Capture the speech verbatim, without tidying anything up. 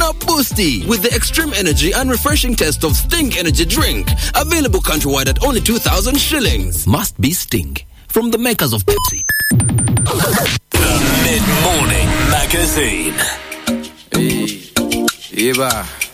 Now Boosty with the extreme energy and refreshing taste of Sting Energy Drink. Available countrywide at only two thousand shillings. Must be Sting. From the makers of Pepsi. The Mid-Morning Magazine. Hey, Eva.